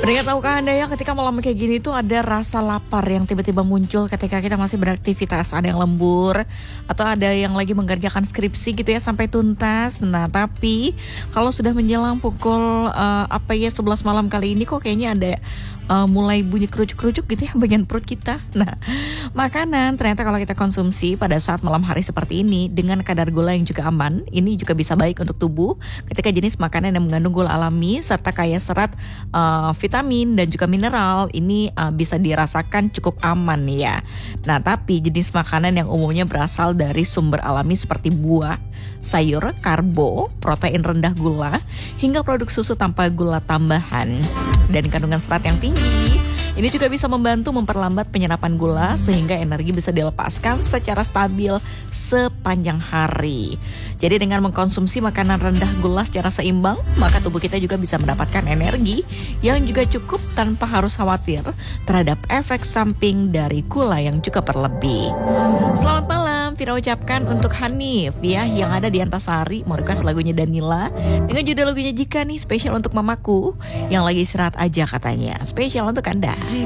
Ternyata tahukah Anda ya ketika malam kayak gini tuh ada rasa lapar yang tiba-tiba muncul ketika kita masih beraktivitas. Ada yang lembur atau ada yang lagi mengerjakan skripsi gitu ya sampai tuntas. Nah tapi kalau sudah menjelang pukul 11 malam kali ini kok kayaknya ada mulai bunyi kerucuk-kerucuk gitu ya bagian perut kita. Nah, makanan ternyata kalau kita konsumsi pada saat malam hari seperti ini dengan kadar gula yang juga aman, ini juga bisa baik untuk tubuh ketika jenis makanan yang mengandung gula alami serta kaya serat, vitamin dan juga mineral ini bisa dirasakan cukup aman ya. Nah, tapi jenis makanan yang umumnya berasal dari sumber alami seperti buah, sayur, karbo, protein rendah gula, hingga produk susu tanpa gula tambahan dan kandungan serat yang tinggi. Ini juga bisa membantu memperlambat penyerapan gula sehingga energi bisa dilepaskan secara stabil sepanjang hari. Jadi dengan mengkonsumsi makanan rendah gula secara seimbang, maka tubuh kita juga bisa mendapatkan energi yang juga cukup tanpa harus khawatir terhadap efek samping dari gula yang juga berlebih. Selamat malam, Vira ucapkan untuk Hanif ya yang ada di Antasari, mau request lagunya Danila dengan judul lagunya Jika nih, spesial untuk mamaku yang lagi istirahat aja katanya. Spesial untuk Anda.